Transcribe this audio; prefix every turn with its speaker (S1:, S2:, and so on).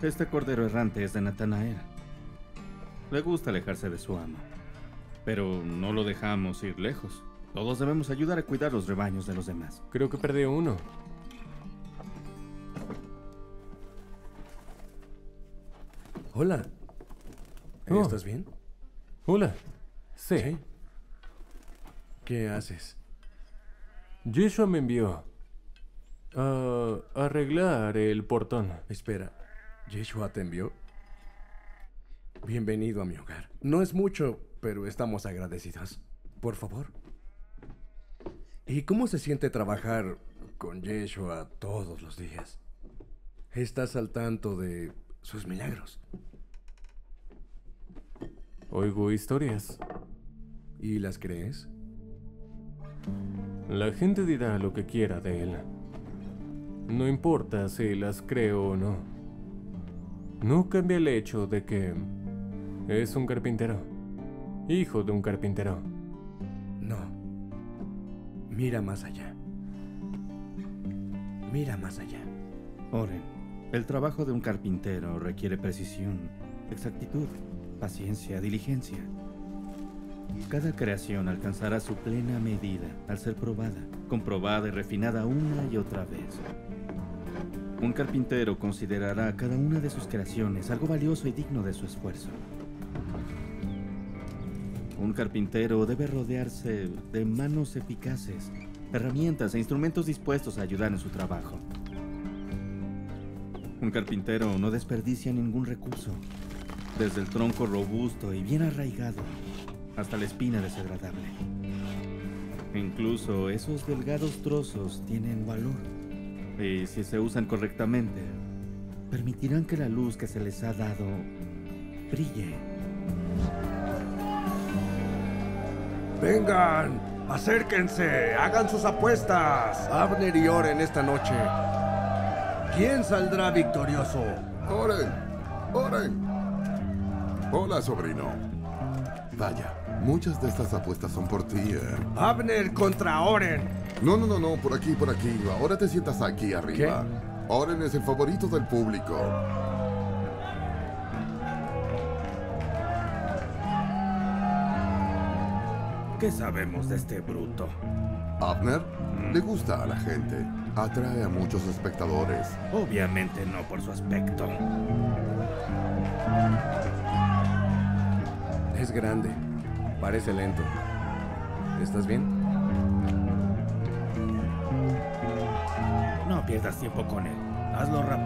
S1: Este cordero errante es de Natanael. Le gusta alejarse de su amo, pero no lo dejamos ir lejos. Todos debemos ayudar a cuidar los rebaños de los demás.
S2: Creo que perdí uno.
S3: Hola.
S2: Oh.
S3: ¿Estás bien?
S2: Hola. Sí.
S3: ¿Sí? ¿Qué haces?
S2: Yeshua me envió a arreglar el portón.
S3: Espera, ¿Yeshua te envió? Bienvenido a mi hogar. No es mucho, pero estamos agradecidos. Por favor. ¿Y cómo se siente trabajar con Yeshua todos los días? ¿Estás al tanto de sus milagros?
S2: Oigo historias.
S3: ¿Y las crees?
S2: La gente dirá lo que quiera de él. No importa si las creo o no. No cambia el hecho de que es un carpintero. Hijo de un carpintero.
S3: No. Mira más allá. Mira más allá.
S1: Oren, el trabajo de un carpintero requiere precisión, exactitud, paciencia, diligencia. Cada creación alcanzará su plena medida al ser probada, comprobada y refinada una y otra vez. Un carpintero considerará cada una de sus creaciones algo valioso y digno de su esfuerzo. Un carpintero debe rodearse de manos eficaces, herramientas e instrumentos dispuestos a ayudar en su trabajo. Un carpintero no desperdicia ningún recurso, desde el tronco robusto y bien arraigado hasta la espina desagradable. Incluso esos delgados trozos tienen valor, y si se usan correctamente, permitirán que la luz que se les ha dado brille.
S3: ¡Vengan! ¡Acérquense! ¡Hagan sus apuestas! Abner y Oren esta noche. ¿Quién saldrá victorioso?
S4: ¡Oren! ¡Oren! Hola, sobrino. Vaya, muchas de estas apuestas son por ti,
S3: Abner contra Oren.
S4: No, por aquí, por aquí. Ahora te sientas aquí arriba. Oren es el favorito del público.
S1: ¿Qué sabemos de este bruto?
S4: Abner le gusta a la gente. Atrae a muchos espectadores.
S1: Obviamente no por su aspecto.
S3: Es grande. Parece lento. ¿Estás bien?
S1: No pierdas tiempo con él. Hazlo rápido.